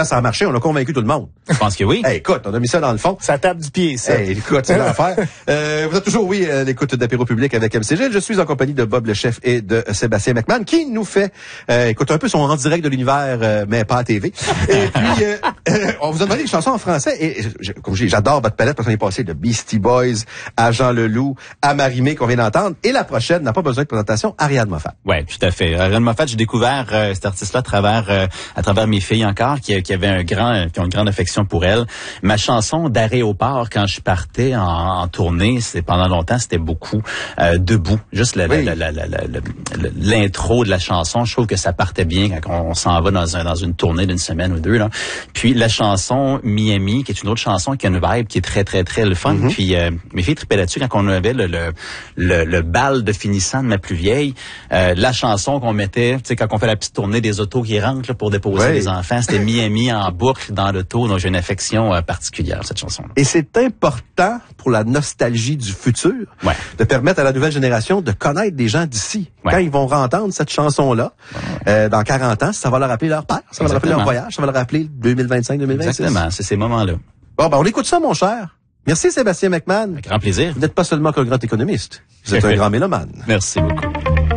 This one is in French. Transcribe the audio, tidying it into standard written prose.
là, ça a marché, on a convaincu tout le monde. Je pense que oui. Hey, écoute, on a mis ça dans le fond. Ça tape du pied, ça. Hey, écoute, c'est l'enfer. Vous êtes toujours, l'écoute d'Apéro Public avec MCG. Je suis en compagnie de Bob le chef et de Sébastien McMahon qui nous fait, écoute, un peu son en direct de l'univers, mais pas à TV. Et puis, on vous a demandé des chansons en français et, comme je dis, j'adore votre palette parce qu'on est passé de Beastie Boys à Jean Leloup, à Marie-Mé qu'on vient d'entendre. Et la prochaine n'a pas besoin de présentation, Ariane Moffat. Ouais, tout à fait. Ariane Moffat, j'ai découvert cet artiste-là à travers mes filles encore, qui avaient qui ont une grande affection pour elle. Ma chanson d'aéroport, quand je partais en tournée, pendant longtemps, c'était beaucoup debout. Juste l'intro de la chanson, je trouve que ça partait bien quand on s'en va dans une tournée d'une semaine ou deux, là. Puis la chanson Miami, qui est une autre chanson qui a une vibe qui est très, très, très le fun. Mm-hmm. Puis mes filles tripaient là-dessus quand on avait le bal de finissant de ma plus vieille. La chanson qu'on mettait, tu sais, quand on fait la petite tournée des autos qui rentrent là, pour déposer les enfants, c'était Miami en boucle dans l'auto. Donc j'ai une affection particulière cette chanson-là. Et c'est important pour la nostalgie du futur de permettre à la nouvelle génération de connaître des gens d'ici. Quand ils vont entendre cette chanson-là, dans 40 ans, ça va leur rappeler leur père, ça va leur rappeler leur voyage, ça va leur rappeler 2025-2026. Exactement, c'est ces moments-là. Bon, on écoute ça, mon cher. Merci, Sébastien McMahon. Avec grand plaisir. Vous n'êtes pas seulement qu'un grand économiste, vous êtes un grand mélomane. Merci beaucoup.